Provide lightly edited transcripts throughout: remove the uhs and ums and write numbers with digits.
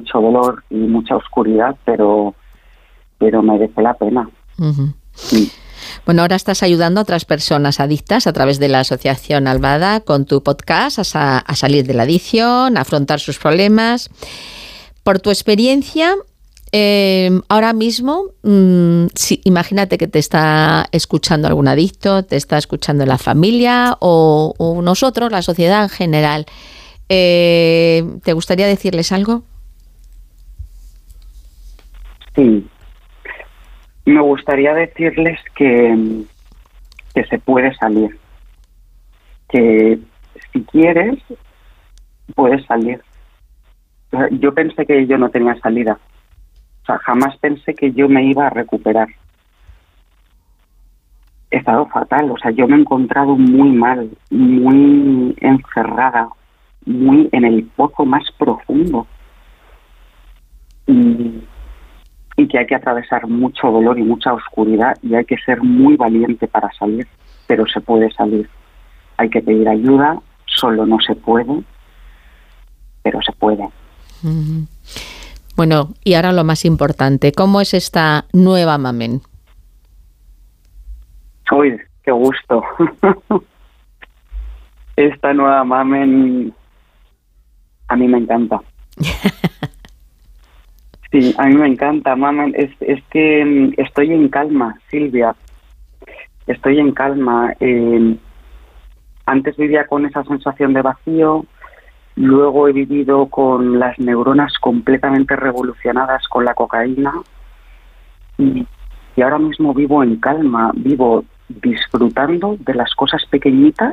mucho dolor y mucha oscuridad, pero merece la pena. Uh-huh. Sí. Bueno, ahora estás ayudando a otras personas adictas a través de la Asociación Albada con tu podcast a salir de la adicción, a afrontar sus problemas. Por tu experiencia, ahora mismo, imagínate que te está escuchando algún adicto, te está escuchando la familia o nosotros, la sociedad en general. ¿Te gustaría decirles algo? Sí. Me gustaría decirles que se puede salir, que si quieres, puedes salir. O sea, yo pensé que yo no tenía salida. O sea, jamás pensé que yo me iba a recuperar. He estado fatal. O sea, yo me he encontrado muy mal, muy encerrada, muy en el pozo más profundo. Y que hay que atravesar mucho dolor y mucha oscuridad y hay que ser muy valiente para salir, pero se puede salir. Hay que pedir ayuda, solo no se puede, pero se puede. Uh-huh. Bueno, y ahora lo más importante, ¿cómo es esta nueva Mamen? ¡Uy, qué gusto! Esta nueva Mamen a mí me encanta. Sí, a mí me encanta, Mamen. Es que estoy en calma, Silvia. Estoy en calma. Antes vivía con esa sensación de vacío, luego he vivido con las neuronas completamente revolucionadas con la cocaína y ahora mismo vivo en calma, vivo disfrutando de las cosas pequeñitas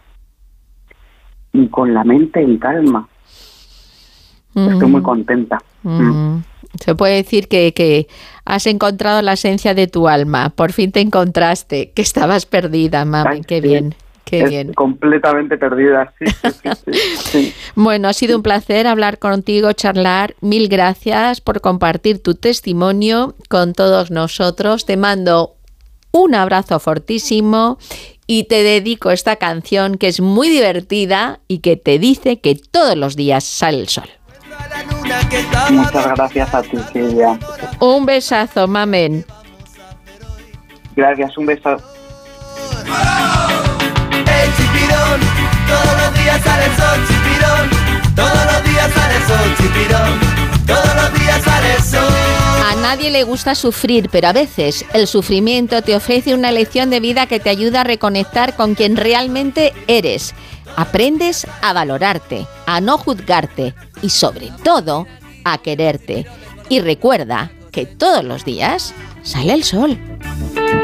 y con la mente en calma. Estoy muy contenta. Se puede decir que has encontrado la esencia de tu alma. Por fin te encontraste, que estabas perdida, Mamen. Qué bien, qué bien. Completamente perdida, sí. Bueno, ha sido un placer hablar contigo, charlar. Mil gracias por compartir tu testimonio con todos nosotros. Te mando un abrazo fortísimo y te dedico esta canción que es muy divertida y que te dice que todos los días sale el sol. Muchas gracias a ti, Silvia. Un besazo, Mamen. Gracias, un beso. El chipirón, todos los días sale el sol, chipirón. Todos los días sale el sol, chipirón. Todos los días sale el sol. A nadie le gusta sufrir, pero a veces el sufrimiento te ofrece una lección de vida que te ayuda a reconectar con quien realmente eres. Aprendes a valorarte, a no juzgarte y sobre todo a quererte. Y recuerda que todos los días sale el sol.